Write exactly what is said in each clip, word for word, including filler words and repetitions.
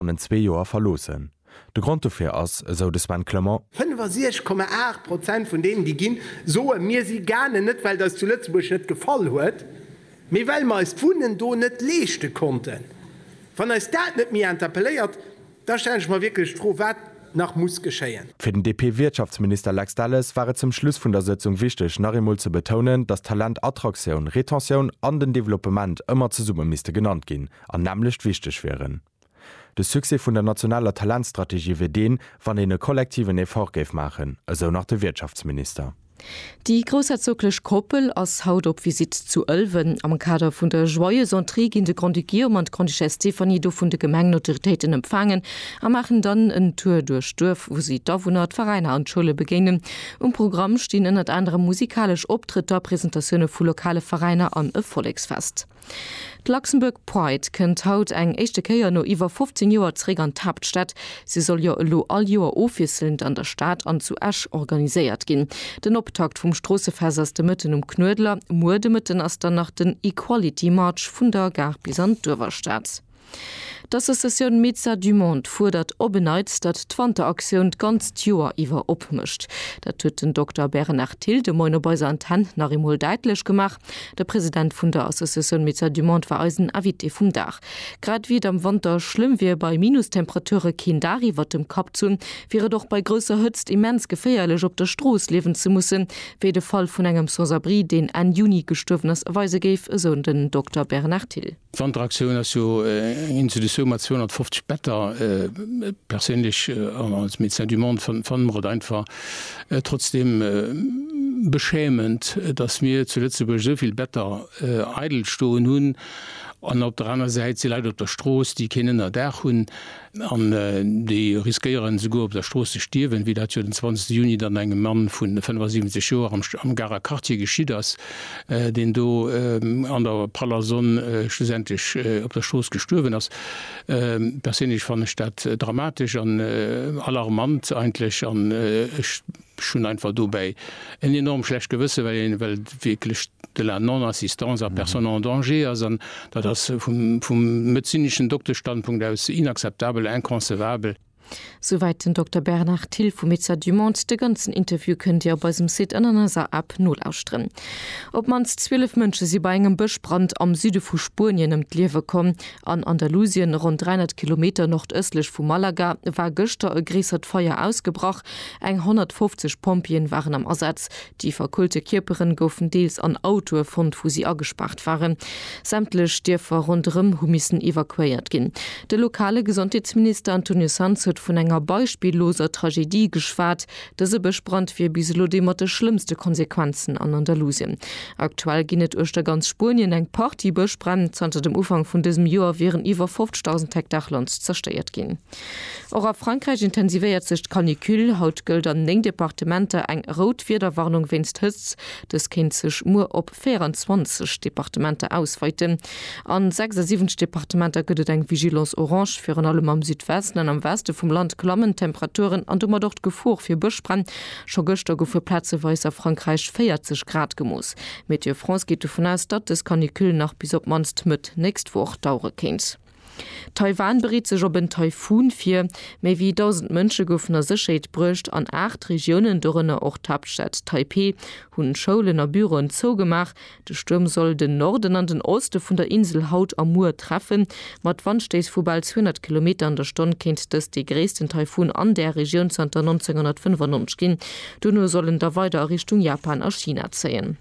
an den zwei Jahren verlosen. De Grund dafür ist, so das Sven Clement, fünfundsechzig Komma acht Prozent von denen, die gehen, so mir sie gerne nicht, weil das zu Lützeburg nicht gefallen hat, mir weil man es Funden do nicht leisten konnten. Wenn es das nicht mehr interpelliert, da stelle ich mal wirklich froh, was nach muss geschehen. Für den D P-Wirtschaftsminister Lex Dalles war es zum Schluss von der Sitzung wichtig, noch einmal zu betonen, dass Talent, Attraktion, Retention und den Development immer zusammen müsste genannt gehen, und nämlich wichtig wären. Der Succès von der nationalen Talentstrategie wird den, wenn eine kollektiven Effort machen, also nach dem Wirtschaftsminister. Die großherzoglich Koppel aus Haut op Visit zu Ölwen am Kader vun der Joyeuse Intrigue in de Grande Guillaume und Grande Stephanie do vun de Gemengenautoritäten empfangen, a machen dann en Tour durch Dörf, wo sie dawunert Vereine und Schule begegnen. Um Programm stehen in andere musikalisch Optritter, Präsentationen vu lokale Vereine an e Volksfest. Luxemburg Pride kennt haut eng echte Keier no iwwer fünfzehn Joer Trägern tapt statt. Sie soll jo lo all Joer offizielend an der Stadt an zu Asch organisiert gin. Den Optakt vum Strossefäsers de Mitten um Knödler, Murde mitten as dann nach den Equality March vun der Gar bis an Dürverstadt. D'Association Médecins du Monde fordert obeneit, dat d'Twante Aktion ganz Joer iwwer opmischt. Dat huet den Doktor Bernard Thiel de Moine bei seiner Hand nach ihm deutlich gemacht. Der Präsident vun der Association Médecins du Monde war eisen Avité vum Dach. Grad wie am Winter schlimm wie bei Minustemperature Kindari wat dem Kap zun, wäre doch bei grösser Hützt immens gefährlich op der Stroß leben zu mussen, wie de Fall vun engem Sans-Abri den an Juni gestürfenes Weise geif, so den Doktor Bernard Thiel. Aktion also äh, Institution mat zweihundertfünfzig Better äh, persönlich äh, als Médecins du Monde von, von Rot einfach äh, trotzdem äh, beschämend, dass mir zuletzt über so viel Better äh, Eidelstohen hun an op der anderen Seite sie leider op der Stroß, die kennen er der hun an äh, die riskieren sogar op der Stroß stirwen, wie dat den zwanzigsten Juni dann engem Mann vun fünfundsiebzig Jahren am, am Garakartier geschieht ass, äh, den do äh, an der Palason äh, schlussendlich äh, op der Stroß gestorben ass. Äh, persönlich fand ich dat äh, dramatisch an äh, alarmant eigentlich an äh, schon einfach dabei ein enorm schlecht gewisse, weil weil wirklich de la non-assistance à personne en danger, also das vom, vom medizinischen Doktorstandpunkt aus inakzeptabel, inkoncevabel. Soweit den Doktor Bernard Thiel vom Médecins du Monde. De ganzen Interview könnt ihr bei dem Site an einer App null ausstrennen. Ob mans zwölf Menschen sie bei einem Buschbrand am Süde von Spanien im Liewe kommen, an Andalusien rund dreihundert Kilometer nordöstlich von Malaga, war gestern ein größeres Feuer ausgebrochen. hundertfünfzig Pompien waren am Ersatz. Die verkullte Kirperin gofen deels an Auto von wo sie angespart waren. Sämtliche Dörfer rundherum müssen evakuiert gehen. Der lokale Gesundheitsminister Antonio Sanz hat von einer beispielloser Tragödie geschwart, dass er besprant wie bislo demmer de schlimmste Konsequenzen an Andalusien. Aktuell ginet euch der ganz Spanien eng Party besprant, unter dem Umfang von diesem Jahr wären über fünfzigtausend Hektar Land zerstört gehen. Auch auf Frankreich intensiviert sich Kanikül, haut gilt an neng Departemente eng Rotwetterwarnung wennst Hütz, das kennt sich nur op vierundzwanzig Departemente ausweiten. An sechsundsiebzig Departemente gibt eng Vigilance Orange für allem am Südwesten und am Westen vom Land klammen Temperaturen an dummer dort Gefuch für Buschbrand. Schon gestern go für Plätze weiß auf Frankreich vierzig Grad gemus. Meteor France geht davon aus, dass das Kanikül nach bis op manst mit nächst Woche dauern kennt. Taiwan beriet sich ob ein Taifun für mehr wie tausend Menschen goufner Sicherheit brücht an acht Regionen darunter auch Hauptstadt Taipei hun Schulen und Büro zugemacht. Der Sturm soll den Norden an den Osten von der Insel Haut Amur treffen. Mit Wandstehs vor bald zweihundert Kilometer an der Stunde kennt das die größten Taifun an der Region seit neunzehnhundertfünfundneunzig gehen. Nur sollen da weiter Richtung Japan und China ziehen.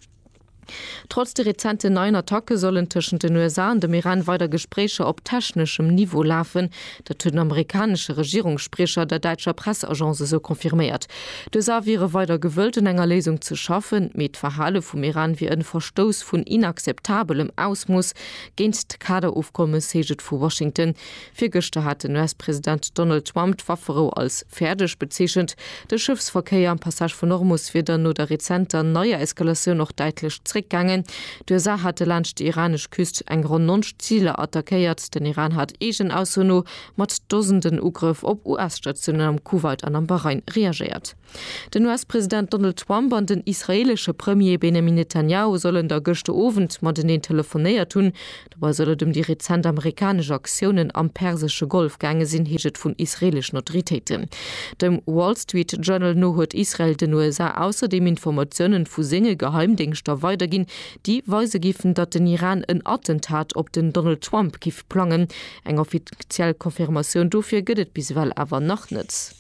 Trotz der rezenten neuen Attacke sollen zwischen den U S A und dem Iran weiter Gespräche auf technischem Niveau laufen. Das hat der amerikanische Regierungssprecher der deutschen Presseagence so konfirmiert. Das wäre weiter gewollt, in einer Lesung zu schaffen, mit Verhalten vom Iran wie ein Verstoß von inakzeptabelem Ausmaß gegen die Kaderaufkommen von Washington. Für gestern hat der U S-Präsident Donald Trump die Waffe als fertig bezeichnet. Der Schiffsverkehr am Passage von Hormuz wird dann nur der rezenten neue Eskalation noch deutlich zurück zurückgegangen. Der Sa hatte Land die iranische Küste ein Grund nonch Ziele attackiert. Den Iran hat Egen ausono mat dosenden Ugriff op U S-Stationen am Kuwait an am Bahrain reagiert. Den U S-Präsident Donald Trump an den israelische Premier Benjamin Netanyahu sollen der Göchte Ofend mat den telefonéier tun. Dabei solle dem die rezent amerikanische Aktionen am Persische Golf gange sinn heget vun israelischen Autoritäten. Dem Wall Street Journal no huet Israel den U S A außerdem Informationen vu Singe Geheimdingster weitergin, die weise giffen, dat den Iran een Attentat op den Donald Trump gif plangen. Eg offiziell Konfirmation dofir gëdet biswell awer noch netz.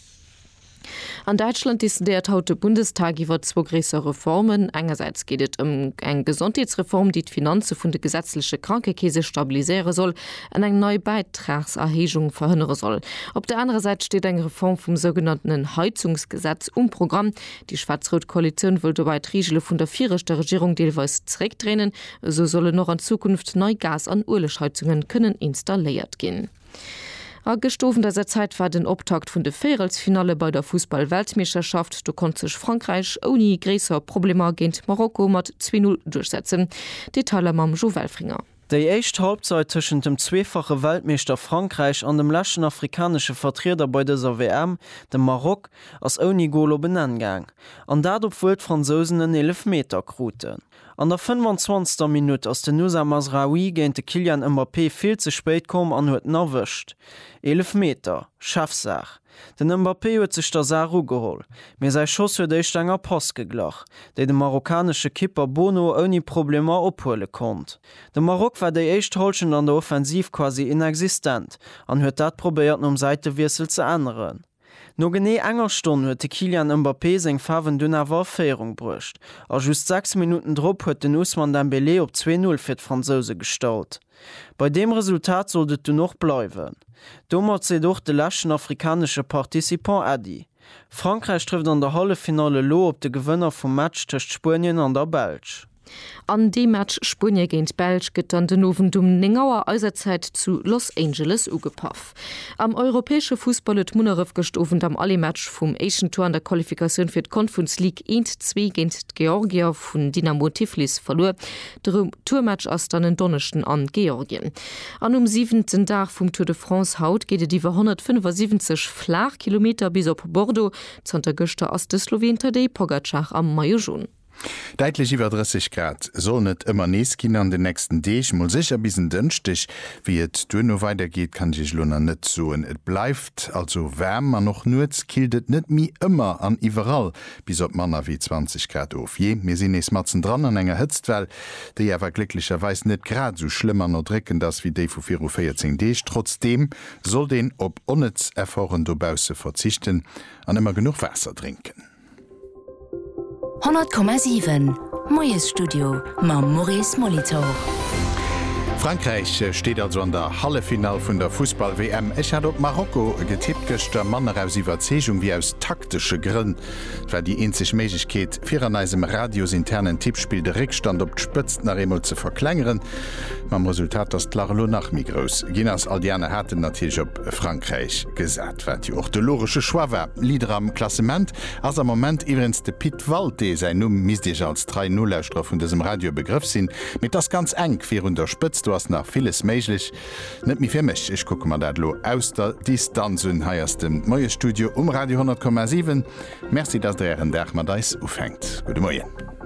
An Deutschland ist der haute Bundestag iwwer zwo gräser Reformen. Einerseits geht es um eng Gesundheitsreform, die d Finanze vun de gesetzliche Krankekäse stabilisere soll, an eng neue Beitragserhechung verhindere soll. Auf der anderen Seite steht eng Reform vom sogenannten Heizungsgesetz um Programm. Die Schwarz-Rot-Koalition will dabei Rigelle vun der vierter Regierung deelweis zurückdrehen. So solle noch in Zukunft neu Gas an Urlechheizungen können installiert gehen. Gestofen der Zeit war den Optakt vun de Ferelsfinale bei der Fußball-Weltmeisterschaft. Du konnt sech Frankreich oni gräser Probleme géint Marokko mat zwei null durchsetzen. Detailer mam Jovelfringer. Dei echt Hauptzeit tschen dem zweefache Weltmeister Frankreich an dem laschen afrikanische Vertreter bei der W M, dem Marok, ass oni Golo benenngang. An dat opwuelt Franzosen en elf Meter kruten. An der fünfundzwanzigster Minute ass den Nusa Masraoui géint de Kylian Mbappé viel ze spéit kom an huet nawischt. elf Meter, Schaffsach. Den Mbappé huet sech der Saru geholl. Mir sei Schoss huet eicht enger Pass geglach, déi de marokkanesche Kipper Bono oni Probleme ophole kont. De Marok war déi eicht Holschen an der Offensiv quasi inexistent, an huet dat probéiert um Seitewirsel ze ändern. No gené enger Stunde huet de Kylian Mbappé seg Fawen dënner Warféierung brucht. A just sechs Minuten Drpp huet den Ousmane Dembélé op zwei null fir d'Franzose gestaut. Bei dem Resultat sollt du noch bleiwen. Dommer se doch de laschen afrikanische Partizipant Adi. Frankreich trifft an der Hallefinale lo op de Gewënner vum Match tcht Spien an der Belsch. An dem Match Spurnie géint Belsch gëtt an den Nowen dum Ningauer Äuserzeit zu Los Angeles ugepaff. Am europäesche Fußballet Munneref gestofen am Allimatch vum Asian Tour an der Qualifikation fir d Conference League eins zwei géint Georgia vun Dynamo Tiflis verlor. De Tourmatch ass dann den Donnechten an Georgien. An um siebenten Tag vum Tour de France haut geht iwwer hundertfünfundsiebzig Flachkilometer bis op Bordeaux, zanter Göchte ass de Slowen Tadej Pogačar am Majojon. Deitlich iwwer dreißig Grad soll net immer nees ginn an den nächsten Deeg mo sicher bisen dënchtich, wie et du no weitergeht, kann sich Lunner net soen. Et bleibt also wärm an noch nuz kildet net mi immer an iwwerall bis op Manner wie zwanzig Grad of. Je mir sinn es matzen dran an enger hëtzt well, déi awer glücklicherweis net grad so schlimmer no drecken das wie déi vu vier vierzehn Deeg. Trotzdem soll den op onnetz erfoen dobause verzichten an immer genug Wasser trinken. hundert Komma sieben Moes Studio ma Maurice Molitor. Frankreich steht also an der Hallefinal vun der Fußball-W M. Ich hat op Marokko getippt gester Manner aus Iwerzegung wie aus taktische Grinn, war die enzig Meigkeet fir an eisem radiosinternen Tippspiel de Rückstand op d'Spëtzt nach Remol ze verklengeren. Mam Resultat das Klarlo nach Migros. Ginners Aldiane hat natürlich op Frankreich gesat, wat die orthodoxische Schwawer Lieder am Klassement as am moment iwrens de Pit Walde se Numm misdich als drei Nullstroff vun diesem Radiobegriff sinn, mit das ganz eng fir der Spëtzt du hast nach vieles méiglich. Net mi fir mech, ich gucke mal dat lo aus der Distanzun heiers dem Moie Studio um Radio hundert Komma sieben. Merci, dass der Herren Dach ma deis ufängt. Gute Morgen.